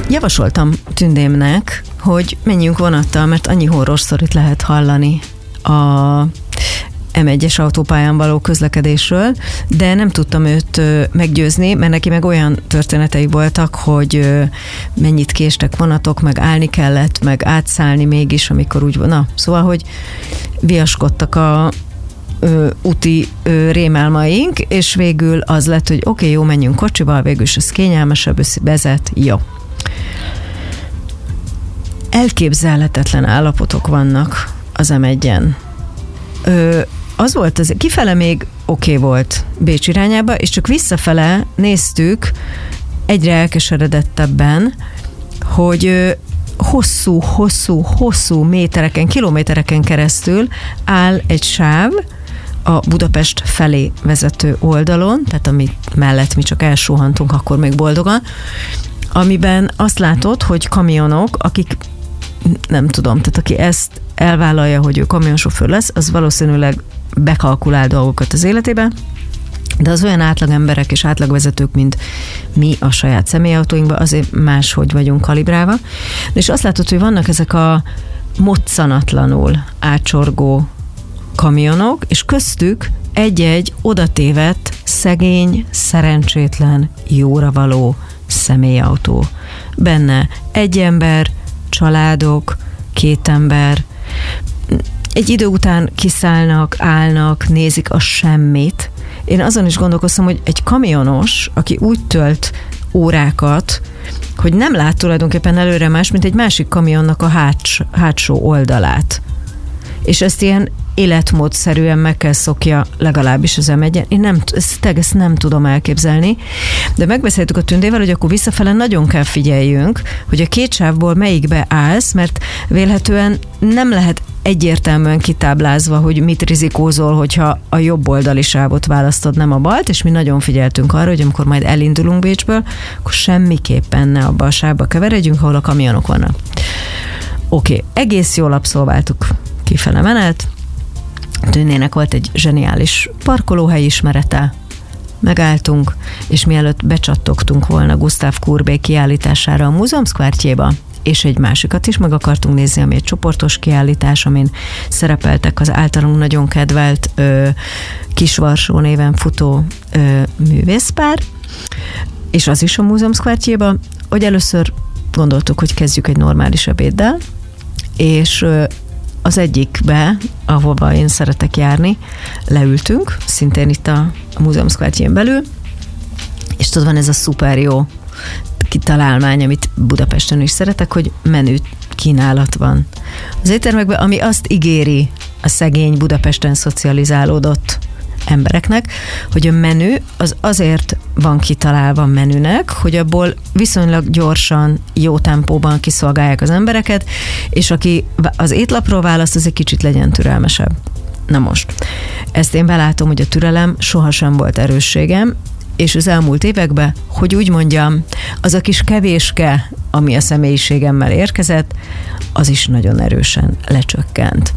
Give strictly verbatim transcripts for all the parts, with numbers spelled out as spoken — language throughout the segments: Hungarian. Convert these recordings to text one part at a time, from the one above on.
javasoltam Tündémnek, hogy menjünk vonattal, mert annyi horror sztorit lehet hallani a em egyes autópályán való közlekedésről, de nem tudtam őt meggyőzni, mert neki meg olyan történetei voltak, hogy mennyit késtek vonatok, meg állni kellett, meg átszállni mégis, amikor úgy van. Na, szóval, hogy viaskodtak a ö, úti ö, rémálmaink, és végül az lett, hogy oké, okay, jó, menjünk kocsival, végül is ez kényelmesebb, vezet, jó. Elképzelhetetlen állapotok vannak az em egyen. Ö, az volt, az, kifele még oké okay volt Bécs irányába, és csak visszafele néztük egyre elkeseredettebben, hogy hosszú, hosszú, hosszú métereken, kilométereken keresztül áll egy sáv a Budapest felé vezető oldalon, tehát amit mellett mi csak elsuhantunk, akkor még boldogan, amiben azt látod, hogy kamionok, akik nem tudom, tehát aki ezt elvállalja, hogy ő kamionsofőr lesz, az valószínűleg bekalkulál dolgokat az életében, de az olyan átlag emberek és átlagvezetők, mint mi a saját személyautóinkban, azért máshogy vagyunk kalibrálva. És azt látod, hogy vannak ezek a moccanatlanul átsorgó kamionok, és köztük egy-egy odatévedt, szegény, szerencsétlen, jóra való személyautó. Benne egy ember, családok, két ember, egy idő után kiszállnak, állnak, nézik a semmit. Én azon is gondolkoztam, hogy egy kamionos, aki úgy tölt órákat, hogy nem lát tulajdonképpen előre más, mint egy másik kamionnak a háts, hátsó oldalát. És ezt ilyen életmódszerűen meg kell szokja legalábbis az em egyen. Én nem, ezt, ezt nem tudom elképzelni, de megbeszéltük a Tündével, hogy akkor visszafele nagyon kell figyeljünk, hogy a két sávból melyikbe állsz, mert vélhetően nem lehet egyértelműen kitáblázva, hogy mit rizikózol, hogyha a jobb oldali sávot választod, nem a balt, és mi nagyon figyeltünk arra, hogy amikor majd elindulunk Bécsből, akkor semmiképpen ne abba a sávba keveredjünk, ahol a kamionok vannak. Oké, okay, egész jól abszolváltuk kifele menet. Tündének volt egy zseniális parkolóhely ismerete, megálltunk, és mielőtt becsattogtunk volna Gustav Courbet kiállítására a Múzeumszkvártyéba, és egy másikat is meg akartunk nézni, ami egy csoportos kiállítás, amin szerepeltek az általunk nagyon kedvelt ö, Kisvarsó néven futó ö, művészpár, és az is a Múzeumszkvártyéba, hogy először gondoltuk, hogy kezdjük egy normális ebéddel, és ö, az egyikbe, ahova én szeretek járni, leültünk, szintén itt a, a Múzeumszkvártyén belül, és tudod, van ez a szuper jó kitalálmány, amit Budapesten is szeretek, hogy menü kínálat van az éttermekben, ami azt ígéri a szegény Budapesten szocializálódott embereknek, hogy a menü az azért van kitalálva menünek, hogy abból viszonylag gyorsan, jó tempóban kiszolgálják az embereket, és aki az étlapról választ, az egy kicsit legyen türelmesebb. Na most, ezt én belátom, hogy a türelem sohasem volt erősségem, és az elmúlt években, hogy úgy mondjam, az a kis kevéske, ami a személyiségemmel érkezett, az is nagyon erősen lecsökkent.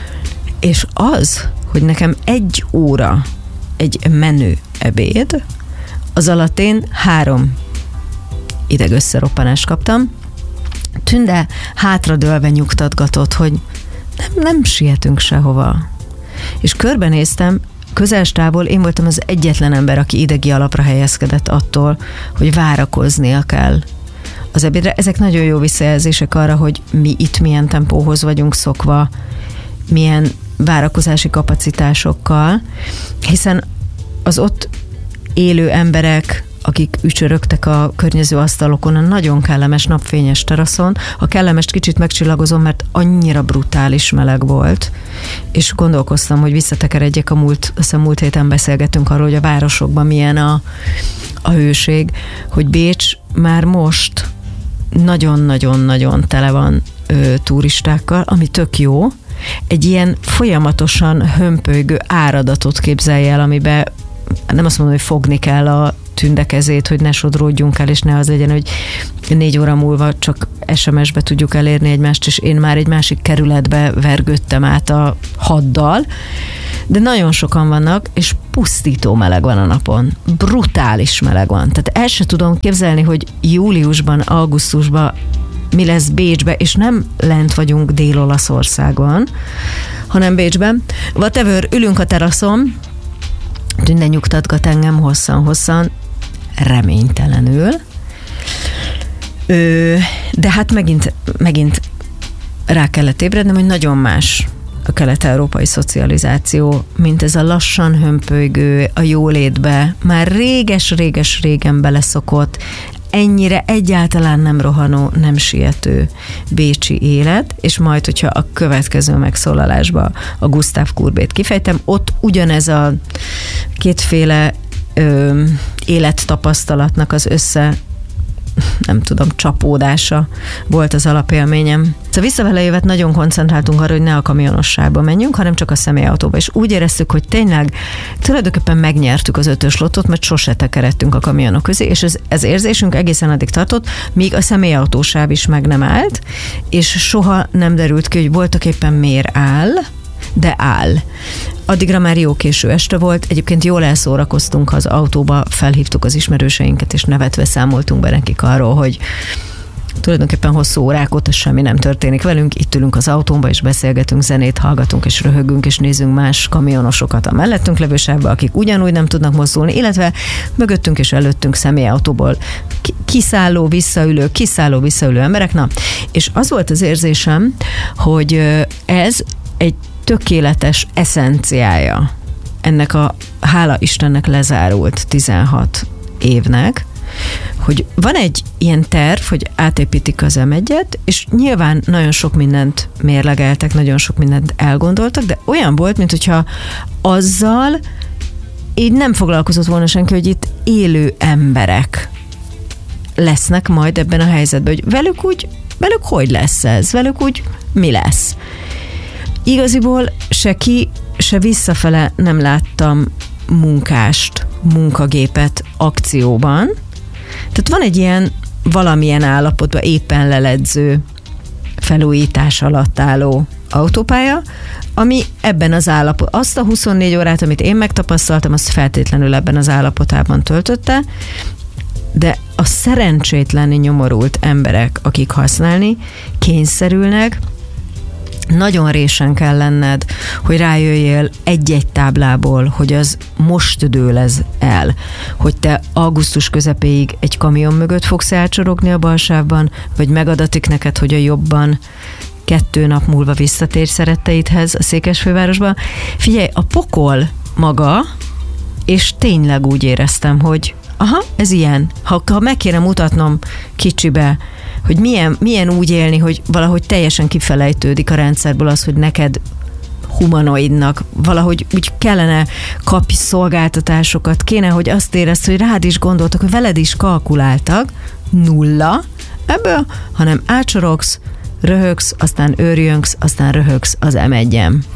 És az, hogy nekem egy óra egy menü ebéd, az alatt én három idegösszeroppanást kaptam. Tünde hátradőlve nyugtatgatott, hogy nem, nem sietünk sehova. És körbenéztem, közelstávol én voltam az egyetlen ember, aki idegi alapra helyezkedett attól, hogy várakoznia kell az ebédre. Ezek nagyon jó visszajelzések arra, hogy mi itt milyen tempóhoz vagyunk szokva, milyen várakozási kapacitásokkal, hiszen az ott élő emberek, akik ücsörögtek a környező asztalokon, a nagyon kellemes napfényes teraszon, a kellemest kicsit megcsillagozom, mert annyira brutális meleg volt, és gondolkoztam, hogy visszatekeredjek a múlt, azt a múlt héten beszélgettünk arról, hogy a városokban milyen a, a hőség, hogy Bécs már most nagyon-nagyon-nagyon tele van ö, turistákkal, ami tök jó. Egy ilyen folyamatosan hömpölygő áradatot képzelj el, amiben nem azt mondom, hogy fogni kell a Tünde kezét, hogy ne sodródjunk el, és ne az legyen, hogy négy óra múlva csak es em es-be tudjuk elérni egymást, és én már egy másik kerületbe vergődtem át a haddal, de nagyon sokan vannak, és pusztító meleg van a napon. Brutális meleg van. Tehát el se tudom képzelni, hogy júliusban, augusztusban mi lesz Bécsbe, és nem lent vagyunk Dél-Olaszországon, hanem Bécsben. Whatever, ülünk a teraszon, Tünde nyugtatgat engem hosszan-hosszan, reménytelenül. Ö, de hát megint, megint rá kellett ébrednem, hogy nagyon más a kelet-európai szocializáció, mint ez a lassan hömpölygő, a jólétbe, már réges-réges-régen beleszokott, ennyire egyáltalán nem rohanó, nem siető bécsi élet, és majd, hogyha a következő megszólalásba a Gustav Courbét kifejtem, ott ugyanez a kétféle ö, élettapasztalatnak az össze nem tudom, csapódása volt az alapélményem. Szóval visszavele jövet nagyon koncentráltunk arra, hogy ne a kamionosságba menjünk, hanem csak a személyautóba. És úgy éreztük, hogy tényleg tulajdonképpen megnyertük az ötös lottót, mert sose tekeredtünk a kamionok közé, és ez, ez érzésünk egészen addig tartott, míg a személyautósáv is meg nem állt, és soha nem derült ki, hogy voltak éppen miért áll, de áll. Addigra már jó késő este volt, egyébként jól elszórakoztunk az autóba, felhívtuk az ismerőseinket, és nevetve számoltunk be nekik arról, hogy tulajdonképpen hosszú órák óta semmi nem történik velünk, itt ülünk az autóba, és beszélgetünk, zenét hallgatunk, és röhögünk, és nézzünk más kamionosokat a mellettünk levő sávba, akik ugyanúgy nem tudnak mozdulni, illetve mögöttünk és előttünk személyautóból kiszálló, visszaülő, kiszálló, visszaülő emberek. Na, és az volt az érzésem, hogy ez egy tökéletes eszenciája ennek a hála Istennek lezárult tizenhat évnek, hogy van egy ilyen terv, hogy átépítik az em egyet, és nyilván nagyon sok mindent mérlegeltek, nagyon sok mindent elgondoltak, de olyan volt, mint hogyha azzal így nem foglalkozott volna senki, hogy itt élő emberek lesznek majd ebben a helyzetben, hogy velük úgy, velük hogy lesz ez, velük úgy mi lesz. Igaziból se ki, se visszafele nem láttam munkást, munkagépet akcióban. Tehát van egy ilyen valamilyen állapotban éppen leledző, felújítás alatt álló autópálya, ami ebben az állapot, azt a huszonnégy órát, amit én megtapasztaltam, azt feltétlenül ebben az állapotában töltötte, de a szerencsétlenni nyomorult emberek, akik használni, kényszerülnek, nagyon résen kell lenned, hogy rájöjjél egy-egy táblából, hogy az most dől ez el, hogy te augusztus közepéig egy kamion mögött fogsz elcsorogni a balsávban, vagy megadatik neked, hogy a jobban kettő nap múlva visszatérj szeretteidhez a Székesfővárosba. Figyelj, a pokol maga, és tényleg úgy éreztem, hogy aha, ez ilyen. Ha, ha meg kéne mutatnom kicsibe, hogy milyen, milyen úgy élni, hogy valahogy teljesen kifelejtődik a rendszerből az, hogy neked humanoidnak valahogy úgy kellene kapj szolgáltatásokat, kéne, hogy azt érezd, hogy rád is gondoltak, hogy veled is kalkuláltak, nulla ebből, hanem átsorogsz, röhögsz, aztán őrjöngsz, aztán röhögsz az em egyen.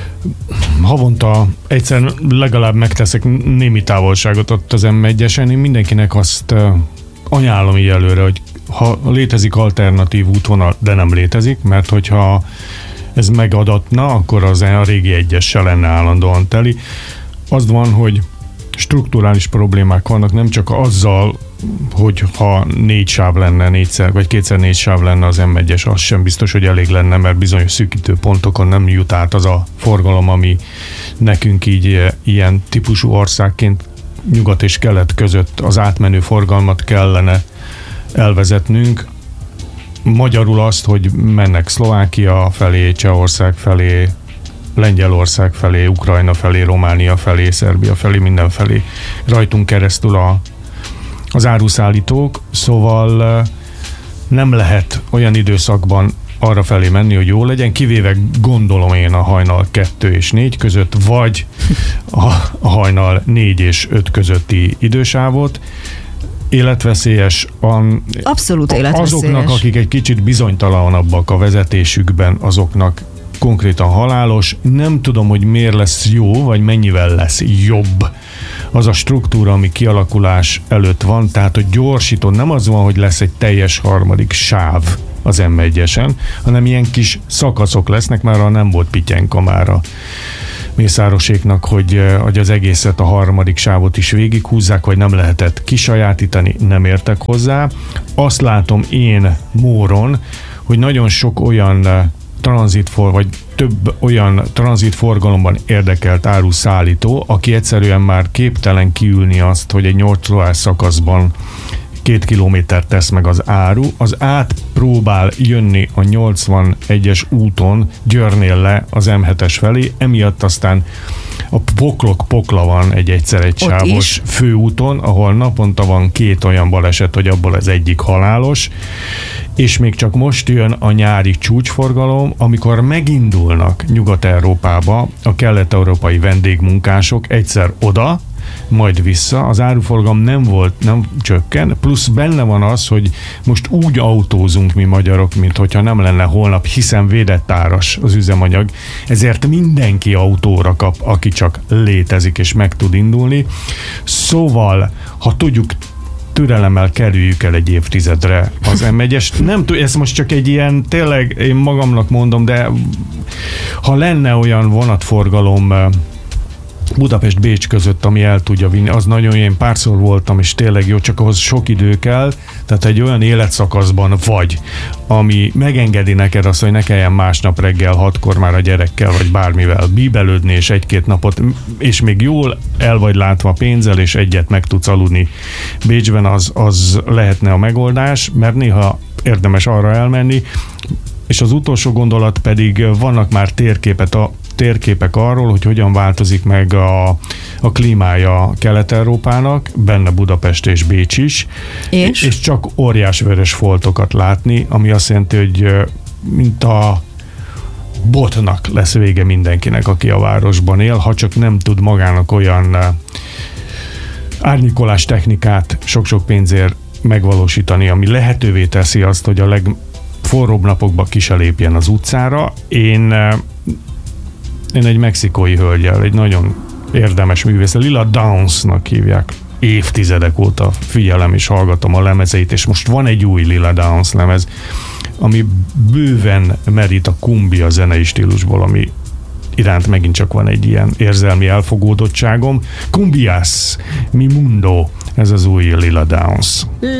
Havonta egyszer legalább megteszek némi távolságot ott az em egyesen, én mindenkinek azt ajánlom így előre, hogy ha létezik alternatív útvonal, de nem létezik, mert hogyha ez megadatna, akkor az a régi egyessel lenne állandóan teli. Az van, hogy strukturális problémák vannak, nem csak azzal, hogy ha négy sáv lenne, négyszer, vagy kétszer négy sáv lenne az em egyes, az sem biztos, hogy elég lenne, mert bizonyos szűkítő pontokon nem jut át az a forgalom, ami nekünk így ilyen típusú országként nyugat és kelet között az átmenő forgalmat kellene elvezetnünk. Magyarul azt, hogy mennek Szlovákia felé, Csehország felé, Lengyelország felé, Ukrajna felé, Románia felé, Szerbia felé, mindenfelé rajtunk keresztül a, az áruszállítók, szóval nem lehet olyan időszakban arra felé menni, hogy jó legyen, kivéve gondolom én a hajnal kettő és négy között, vagy a, a hajnal négy és öt közötti idősávot. Életveszélyes. An, Abszolút életveszélyes. Azoknak, akik egy kicsit bizonytalanabbak a vezetésükben, azoknak konkrétan halálos. Nem tudom, hogy miért lesz jó, vagy mennyivel lesz jobb az a struktúra, ami kialakulás előtt van, tehát hogy gyorsító, nem az van, hogy lesz egy teljes harmadik sáv az em egyesen, hanem ilyen kis szakaszok lesznek, már nem volt Pityenka már a Mészároséknak, hogy, hogy az egészet, a harmadik sávot is végighúzzák, vagy nem lehetett kisajátítani, nem értek hozzá. Azt látom én Móron, hogy nagyon sok olyan tranzitfor, vagy több olyan tranzitforgalomban érdekelt áruszállító, aki egyszerűen már képtelen kiülni azt, hogy egy nyolc órás szakaszban két kilométert tesz meg az áru, az átpróbál jönni a nyolcvanegyes úton Győrnél le az em hetes felé, emiatt aztán a poklok-pokla van egy egyszer egy Ott sávos is. főúton, ahol naponta van két olyan baleset, hogy abból az egyik halálos, és még csak most jön a nyári csúcsforgalom, amikor megindulnak Nyugat-Európába a kelet-európai vendégmunkások egyszer oda, majd vissza, az áruforgalom nem volt, nem csökken, plusz benne van az, hogy most úgy autózunk mi magyarok, mint hogyha nem lenne holnap, hiszen védett áras az üzemanyag, ezért mindenki autóra kap, aki csak létezik és meg tud indulni. Szóval, ha tudjuk, türelemmel kerüljük el egy évtizedre az em egyest. Nem tudom, ez most csak egy ilyen, tényleg én magamnak mondom, de ha lenne olyan vonatforgalom Budapest-Bécs között, ami el tudja vinni, az nagyon, én párszor voltam, és tényleg jó, csak ahhoz sok idő kell, tehát egy olyan életszakaszban vagy, ami megengedi neked azt, hogy ne kelljen másnap reggel hatkor már a gyerekkel, vagy bármivel bíbelődni, és egy-két napot, és még jól el vagy látva pénzzel, és egyet meg tudsz aludni Bécsben, az, az lehetne a megoldás, mert néha érdemes arra elmenni, és az utolsó gondolat pedig, vannak már térképet a térképek arról, hogy hogyan változik meg a, a klímája Kelet-Európának, benne Budapest és Bécs is, és? és csak óriás vörös foltokat látni, ami azt jelenti, hogy mint a botnak lesz vége mindenkinek, aki a városban él, ha csak nem tud magának olyan árnyékolás technikát sok-sok pénzért megvalósítani, ami lehetővé teszi azt, hogy a legforróbb napokban ki se lépjen az utcára. Én Én egy mexikói hölgyel, egy nagyon érdemes művész, Lila Downs-nak hívják. Évtizedek óta figyelem és hallgatom a lemezeit, és most van egy új Lila Downs lemez, ami bőven merít a kumbia zenei stílusból, ami iránt megint csak van egy ilyen érzelmi elfogódottságom. Cumbias, mi mundo, ez az új Lila Downs.